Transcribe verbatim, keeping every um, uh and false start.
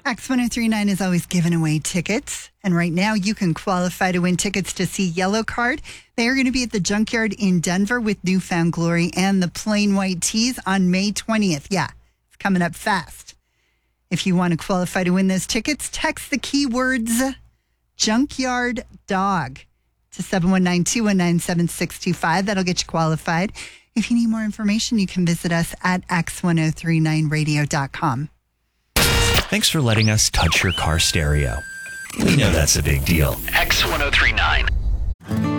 X ten thirty-nine is always giving away tickets. And right now you can qualify to win tickets to see Yellow Card. They are going to be at the Junkyard in Denver with New Found Glory and the Plain White Tees on May twentieth. Yeah, it's coming up fast. If you want to qualify to win those tickets, text the keywords Junkyard Dog to seven one nine, two one nine, seven six two five. That'll get you qualified. If you need more information, you can visit us at x ten thirty-nine radio dot com. Thanks for letting us touch your car stereo. We know that's a big deal. X ten thirty-nine.